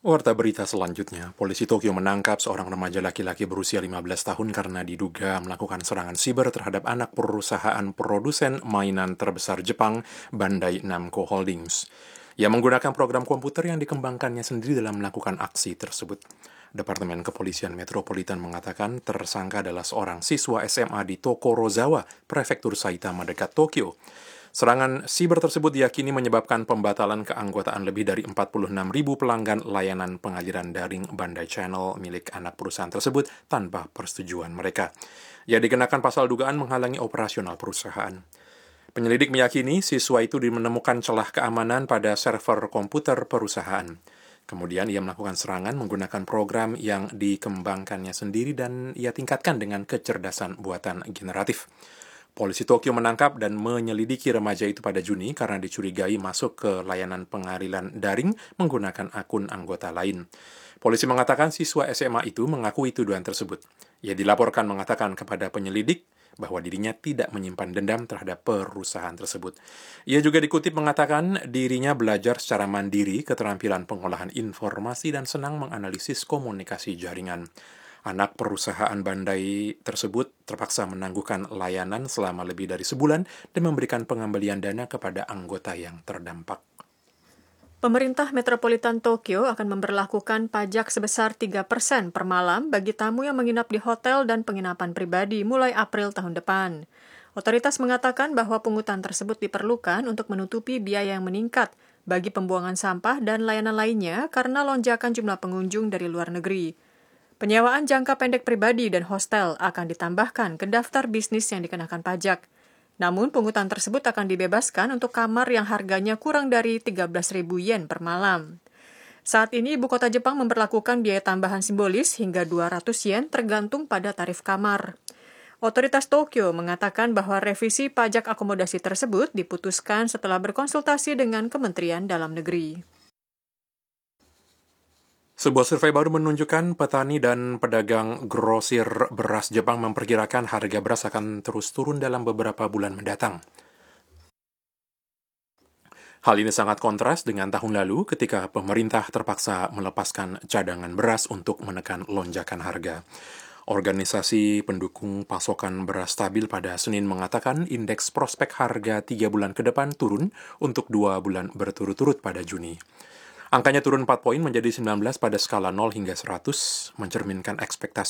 Warta berita selanjutnya, polisi Tokyo menangkap seorang remaja laki-laki berusia 15 tahun karena diduga melakukan serangan siber terhadap anak perusahaan produsen mainan terbesar Jepang, Bandai Namco Holdings. Ia menggunakan program komputer yang dikembangkannya sendiri dalam melakukan aksi tersebut. Departemen Kepolisian Metropolitan mengatakan tersangka adalah seorang siswa SMA di Tokorozawa, Prefektur Saitama dekat Tokyo. Serangan siber tersebut diyakini menyebabkan pembatalan keanggotaan lebih dari 46.000 pelanggan layanan pengaliran daring Bandai Channel milik anak perusahaan tersebut tanpa persetujuan mereka. Ia dikenakan pasal dugaan menghalangi operasional perusahaan. Penyelidik meyakini siswa itu menemukan celah keamanan pada server komputer perusahaan. Kemudian ia melakukan serangan menggunakan program yang dikembangkannya sendiri dan ia tingkatkan dengan kecerdasan buatan generatif. Polisi Tokyo menangkap dan menyelidiki remaja itu pada Juni karena dicurigai masuk ke layanan pengadilan daring menggunakan akun anggota lain. Polisi mengatakan siswa SMA itu mengakui tuduhan tersebut. Ia dilaporkan mengatakan kepada penyelidik bahwa dirinya tidak menyimpan dendam terhadap perusahaan tersebut. Ia juga dikutip mengatakan dirinya belajar secara mandiri keterampilan pengolahan informasi dan senang menganalisis komunikasi jaringan. Anak perusahaan Bandai tersebut terpaksa menangguhkan layanan selama lebih dari sebulan dan memberikan pengembalian dana kepada anggota yang terdampak. Pemerintah Metropolitan Tokyo akan memberlakukan pajak sebesar 3% per malam bagi tamu yang menginap di hotel dan penginapan pribadi mulai April tahun depan. Otoritas mengatakan bahwa pungutan tersebut diperlukan untuk menutupi biaya yang meningkat bagi pembuangan sampah dan layanan lainnya karena lonjakan jumlah pengunjung dari luar negeri. Penyewaan jangka pendek pribadi dan hostel akan ditambahkan ke daftar bisnis yang dikenakan pajak. Namun, pungutan tersebut akan dibebaskan untuk kamar yang harganya kurang dari 13.000 yen per malam. Saat ini, ibu kota Jepang memberlakukan biaya tambahan simbolis hingga 200 yen tergantung pada tarif kamar. Otoritas Tokyo mengatakan bahwa revisi pajak akomodasi tersebut diputuskan setelah berkonsultasi dengan Kementerian Dalam Negeri. Sebuah survei baru menunjukkan petani dan pedagang grosir beras Jepang memperkirakan harga beras akan terus turun dalam beberapa bulan mendatang. Hal ini sangat kontras dengan tahun lalu ketika pemerintah terpaksa melepaskan cadangan beras untuk menekan lonjakan harga. Organisasi pendukung pasokan beras stabil pada Senin mengatakan indeks prospek harga 3 bulan ke depan turun untuk 2 bulan berturut-turut pada Juni. Angkanya turun 4 poin menjadi 19 pada skala 0 hingga 100, mencerminkan ekspektasi